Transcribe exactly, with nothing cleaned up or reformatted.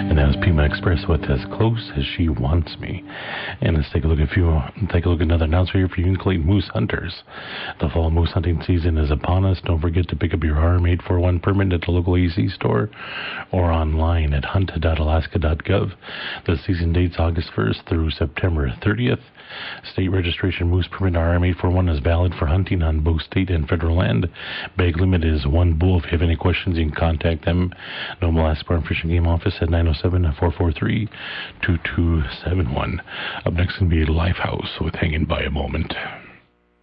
And that was Pima Express with As Close as She Wants Me. And let's take a look at a few, take a look at another announcer here for you, Clayton Moose Hunters. The fall moose hunting season is upon us. Don't forget to pick up your R M eight forty-one permit at the local A C store or online at hunt dot alaska dot gov. The season dates August first through September thirtieth. State registration moose permit R M eight forty-one is valid for hunting on both state and federal land. Bag limit is one bull. If you have any questions, you can contact them. Noble Alaska Sport and Fishing Game Office at nine oh seven, four four three, two two seven one. Up next is going to be Lifehouse with Hanging by a Moment.